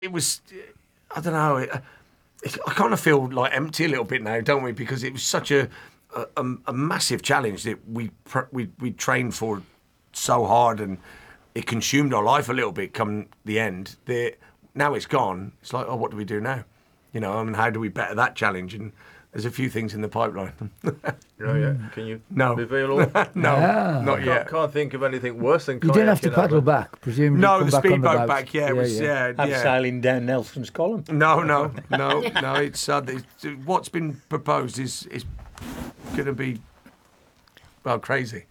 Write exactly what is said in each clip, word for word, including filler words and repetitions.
it was, I don't know, it, it, I kind of feel like empty a little bit now, don't we? Because it was such a a, a massive challenge that we we we trained for so hard, and it consumed our life a little bit. Come the end, that now it's gone. It's like, oh, what do we do now? You know, I mean, how do we better that challenge? And there's a few things in the pipeline. Oh yeah, can you no. reveal all? no, Ah. not I yet. can't, can't think of anything worse than kayaking. You didn't have to paddle over. back, presumably. No, come the back on speedboat boat. back. Yeah, it was. Yeah, I'm yeah. sailing down Nelson's Column. No, no, no, no. It's uh, it's, what's been proposed is is going to be well crazy.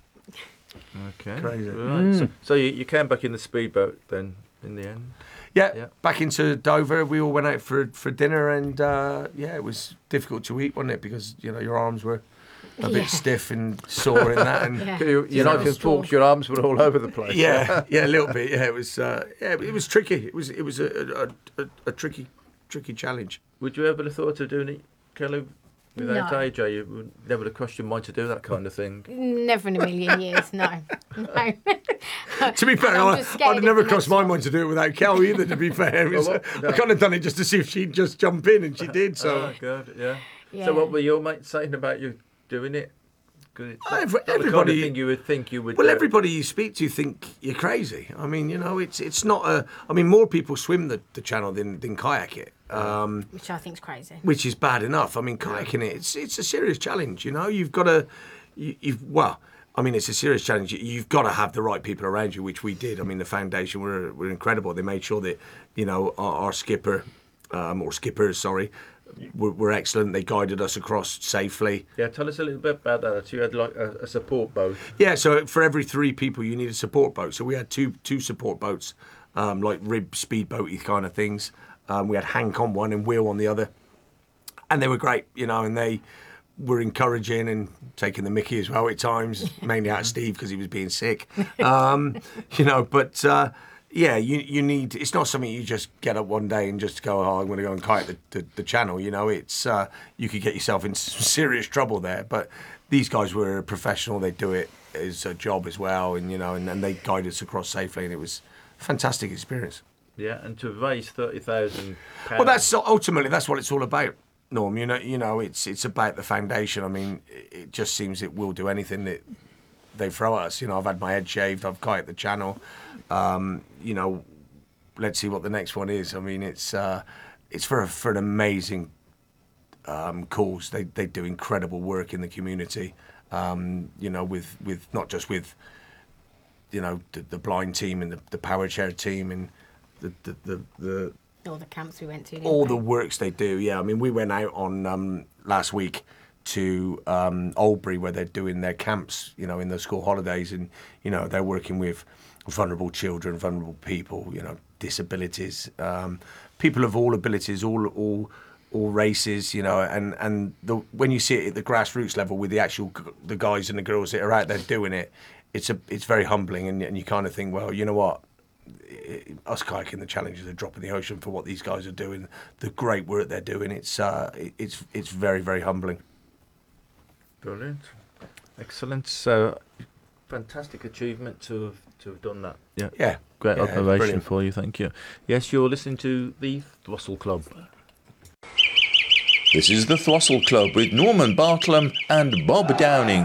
Okay, Crazy. Right. Mm. So, so you, you came back in the speedboat then, in the end. Yeah, Yeah. back into Dover. We all went out for for dinner, and uh, yeah, it was difficult to eat, wasn't it? Because you know your arms were a bit Yeah. stiff and sore in that, and Yeah. You, your Yeah. knife and forks, your arms were all over the place. yeah, yeah, a little bit. Yeah, it was. Uh, yeah, it was tricky. It was. It was a a, a, a tricky, tricky challenge. Would you ever have thought of doing it, Kelly, without No. A J? You would never have crossed your mind to do that kind of thing. Never in a million years, no. No. To be fair, I'm I, just scared I'd of never the crossed next my one. mind to do it without Kel either. To be fair, It was- Well, what- I kind of done it just to see if she'd just jump in, and she did. So Oh, good, yeah. Yeah. So what were your mates saying about you doing it? 'Cause it's not, Every- not the kind of everybody- thing you would think you would well, do. everybody you speak to think you're crazy. I mean, you know, it's it's not a. I mean, more people swim the, the channel than than kayak it. Um, Which I think's crazy. which is bad enough. I mean, kayaking it, it's it's a serious challenge. You know, you've got to, you, you've well, I mean, it's a serious challenge. You- You've got to have the right people around you, which we did. I mean, the foundation were were incredible. They made sure that you know our, our skipper, um, or skippers, sorry, were, were excellent. They guided us across safely. Yeah, tell us a little bit about that. So you had like a, a support boat. Yeah, so for every three people, you need a support boat. So we had two two support boats, um, like rib speedboaty kind of things. Um, we had Hank on one and Will on the other, and they were great, you know. And they were encouraging and taking the mickey as well at times, mainly out of Steve because he was being sick, um, you know. But uh, yeah, you you need. It's not something you just get up one day and just go, oh, I'm going to go and kayak the, the, the channel. You know, it's uh, you could get yourself into some serious trouble there. But these guys were professional. They do it as a job as well, and you know, and, and they guided us across safely, and it was a fantastic experience. Yeah, and to raise thirty thousand pounds. Well, that's ultimately that's what it's all about, Norm. You know, you know, it's it's about the foundation. I mean, it just seems it will do anything that they throw at us. You know, I've had my head shaved. I've kayaked the channel. Um, you know, let's see what the next one is. I mean, it's uh, it's for a, for an amazing um, cause. They they do incredible work in the community. Um, you know, with with not just with you know the, the blind team and the, the power chair team and the the the. the All the camps we went to. didn't all we? the works they do, yeah. I mean, we went out on um, last week to um, Albury where they're doing their camps, you know, in the school holidays, and you know they're working with vulnerable children, vulnerable people, you know, disabilities, um, people of all abilities, all all all races, you know, and and the, when you see it at the grassroots level with the actual g- the guys and the girls that are out there doing it, it's a it's very humbling, and, and you kind of think, well, you know what. Us kayaking the challenge is a drop in the ocean for what these guys are doing. The great work they're doing. It's uh, it's it's very very humbling. Brilliant, excellent. So, fantastic achievement to have to have done that. Yeah, Yeah, great yeah, it's observation brilliant. for you. Thank you. Yes, you're listening to the Throstle Club. This is the Throstle Club with Norman Bartlam and Bob Downing.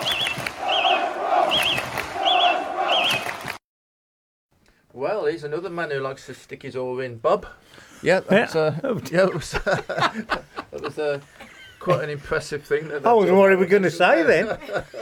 Well, he's another man who likes to stick his oar in, Bob. Yeah, that's uh, yeah, it was, that was uh, quite an impressive thing. That I was what we were going to say then.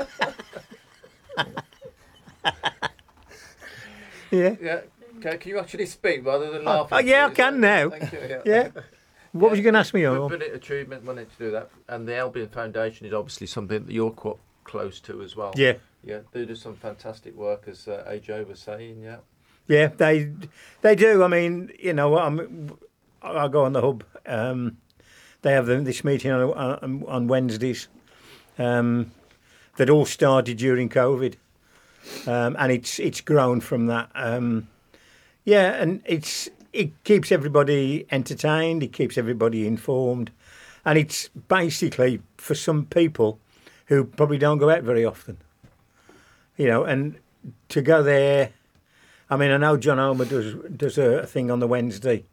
yeah. Yeah, can, can you actually speak rather than Oh, laugh? oh, yeah, I can now. Thank you. Yeah. Yeah. What was you going to ask me? Good Earl? brilliant achievement, wanted to do that, and the Albion Foundation is obviously something that you're quite close to as well. Yeah. Yeah, they do some fantastic work, as uh, A J was saying. Yeah. Yeah, they they do. I mean, you know, I'm, I go on the hub. Um, they have them, this meeting on, on, on Wednesdays. Um, that all started during COVID, um, and it's it's grown from that. Um, yeah, and it's it keeps everybody entertained. It keeps everybody informed, and it's basically for some people who probably don't go out very often. You know, and to go there. I mean, I know John Homer does does a thing on the Wednesday,